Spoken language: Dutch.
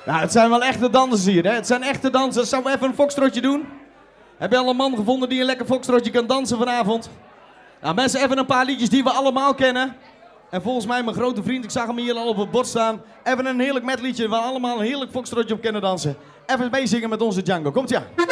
Nou, het zijn wel echte dansers hier, hè? Het zijn echte dansers. Zullen we even een foxtrotje doen? Heb je al een man gevonden die een lekker foxtrotje kan dansen vanavond? Nou, mensen, even een paar liedjes die we allemaal kennen. En volgens mij mijn grote vriend, ik zag hem hier al op het bord staan. Even een heerlijk medliedje waar we allemaal een heerlijk foxtrotje op kunnen dansen. Even meezingen met onze Django. Komt-ie aan.